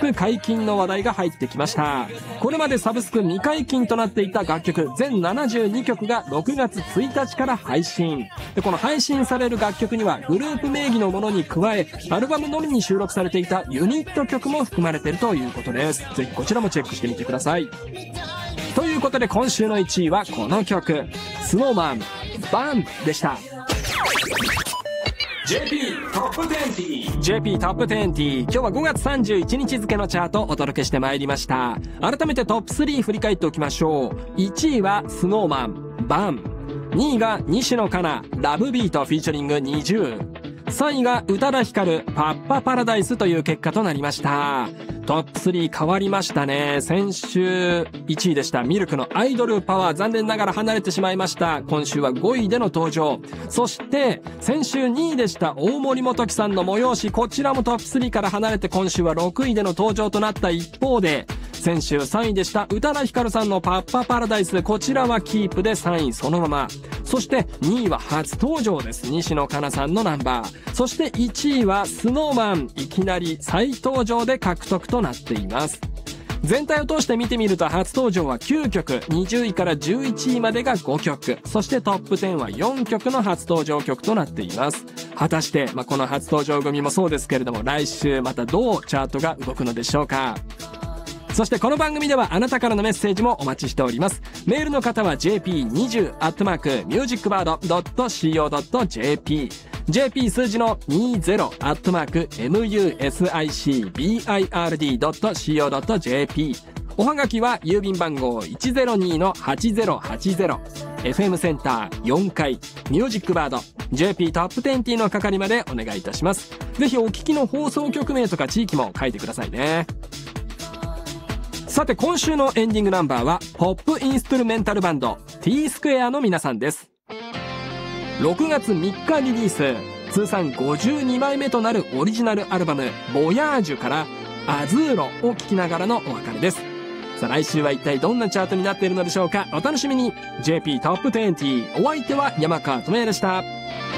ク解禁の話題が入ってきました。これまでサブスク未解禁となっていた楽曲全72曲が6月1日から配信で、この配信される楽曲にはグループ名義のものに加え、アルバムのみに収録されていたユニット曲も含まれているということです。ぜひこちらもチェックしてみてください。ということで今週の1位はこの曲、SnowMan BAMでした。JP トップ20 JP トップ20、今日は5月31日付のチャートをお届けしてまいりました。改めてトップ3振り返っておきましょう。1位は SnowMan BAM、 2位が西野カナラブビートフィーチャリング20、3位が宇多田ヒカルパッパパラダイスという結果となりました。トップ3変わりましたね。先週1位でしたミルクのアイドルパワー、残念ながら離れてしまいました。今週は5位での登場。そして先週2位でした大森元樹さんの催し、こちらもトップ3から離れて今週は6位での登場となった一方で、先週3位でした宇多田ヒカルさんのパッパパラダイス、こちらはキープで3位そのまま。そして2位は初登場です、西野カナさんのナンバー。そして1位は SnowMan いきなり再登場で獲得となっています。全体を通して見てみると初登場は9曲、20位から11位までが5曲、そしてトップ10は4曲の初登場曲となっています。果たして、この初登場組もそうですけれども、来週またどうチャートが動くのでしょうか。そしてこの番組ではあなたからのメッセージもお待ちしております。メールの方は jp20@musicbird.co.jp、 JP 数字の 20@musicbird.co.jp、 おはがきは郵便番号 102-8080、 FM センター4階ミュージックバード JP トップ20の係までお願いいたします。ぜひお聞きの放送局名とか地域も書いてくださいね。さて今週のエンディングナンバーはポップインストゥルメンタルバンド T スクエアの皆さんです。6月3日リリース、通算52枚目となるオリジナルアルバムボヤージュからアズーロを聴きながらのお別れです。さあ来週は一体どんなチャートになっているのでしょうか。お楽しみに。 JP トップ20、お相手は山川智也でした。